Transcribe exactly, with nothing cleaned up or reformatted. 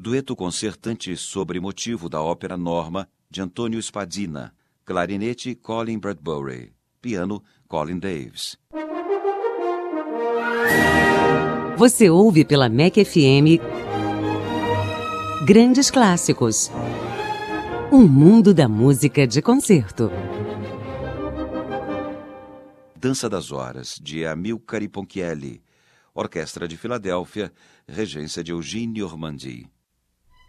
Dueto concertante sobre motivo da ópera Norma, de Antônio Spadina. Clarinete, Colin Bradbury. Piano, Colin Davis. Você ouve pela M E C F M Grandes Clássicos. Um mundo da música de concerto. Dança das Horas, de Amilcare Ponchielli. Orquestra de Filadélfia, regência de Eugène Ormandy.